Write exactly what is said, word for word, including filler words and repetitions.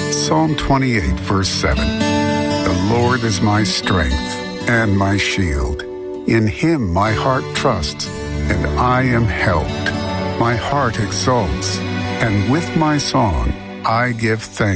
Psalm twenty-eight, verse seven. The Lord is my strength and my shield. In him my heart trusts, and I am helped. My heart exults, and with my song I give thanks.